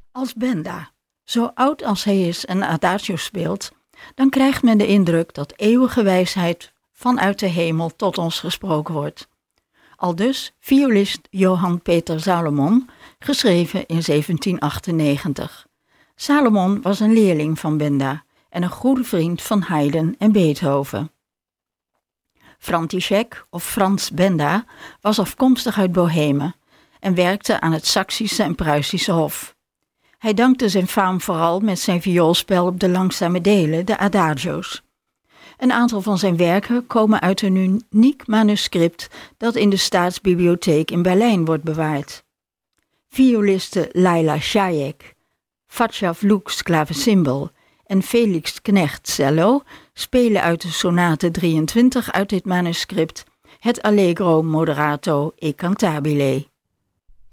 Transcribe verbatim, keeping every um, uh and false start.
Als Benda, zo oud als hij is, een adagio speelt, dan krijgt men de indruk dat eeuwige wijsheid vanuit de hemel tot ons gesproken wordt. Aldus violist Johann Peter Salomon, geschreven in zeventien achtennegentig. Salomon was een leerling van Benda en een goede vriend van Haydn en Beethoven. František, of Frans Benda, was afkomstig uit Bohemen en werkte aan het Saksische en Pruisische hof. Hij dankte zijn faam vooral met zijn vioolspel op de langzame delen, de adagio's. Een aantal van zijn werken komen uit een uniek manuscript dat in de Staatsbibliotheek in Berlijn wordt bewaard. Violiste Laila Šajek, Václav Lux klavecimbal en Felix Knecht cello spelen uit de sonate drieëntwintig uit dit manuscript het Allegro moderato e cantabile.